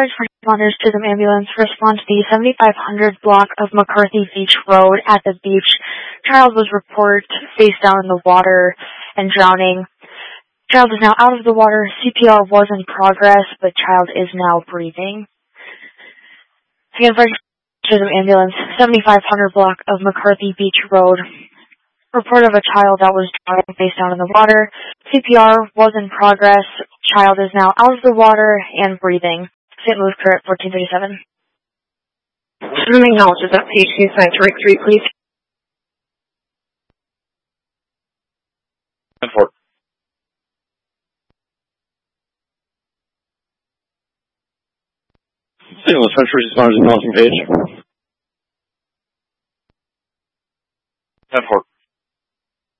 first responders to the ambulance respond to the 7500 block of McCarthy Beach Road. At the beach, child was reported face down in the water and drowning. Child is now out of the water. CPR was in progress, but child is now breathing. Again, first to the ambulance, 7500 block of McCarthy Beach Road. Report of a child that was drowning face down in the water. CPR was in progress. Child is now out of the water and breathing. St. Louis Crit 1437. Swimming knowledge is that patient assigned to Rick 3, please. 10-4. St. Louis first responders acknowledging page. 10-4.